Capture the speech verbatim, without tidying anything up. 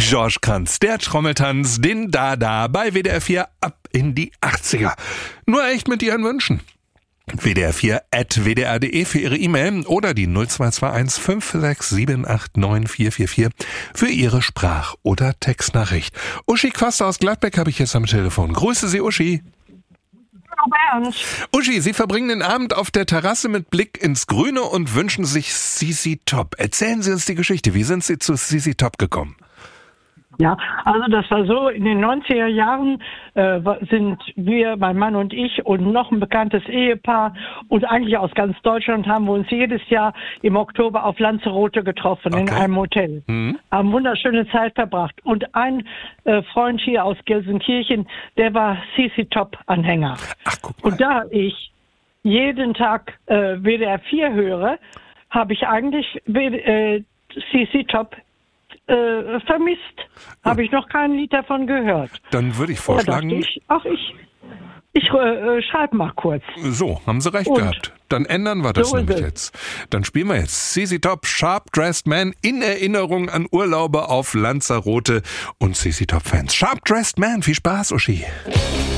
George Kranz, der Trommeltanz, den Dada bei W D R vier ab in die achtziger. Nur echt mit Ihren Wünschen. W D R vier at w d r punkt d e für Ihre E-Mail oder die null zwei zwei eins fünf sechs sieben acht neun vier vier vier für Ihre Sprach- oder Textnachricht. Uschi Quast aus Gladbeck habe ich jetzt am Telefon. Grüße Sie, Uschi. Hallo Bernd. Uschi, Sie verbringen den Abend auf der Terrasse mit Blick ins Grüne und wünschen sich Z Z Top. Erzählen Sie uns die Geschichte. Wie sind Sie zu Z Z Top gekommen? Ja, also das war so, in den neunziger Jahren äh, sind wir, mein Mann und ich und noch ein bekanntes Ehepaar und eigentlich aus ganz Deutschland haben wir uns jedes Jahr im Oktober auf Lanzarote getroffen, okay, in einem Hotel. Mhm. Haben wunderschöne Zeit verbracht. Und ein äh, Freund hier aus Gelsenkirchen, der war Z Z Top-Anhänger. Ach, guck mal. Und da ich jeden Tag äh, W D R vier höre, habe ich eigentlich äh, Z Z Top Äh, vermisst. Habe ich noch kein Lied davon gehört. Dann würde ich vorschlagen... Da dachte ich, ach, ich, ich äh, schreibe mal kurz. So, haben Sie recht Und? gehabt. Dann ändern wir das So nämlich ist es. jetzt. Dann spielen wir jetzt Z Z Top, Sharp Dressed Man in Erinnerung an Urlaube auf Lanzarote und Z Z Top Fans. Sharp Dressed Man, viel Spaß, Uschi.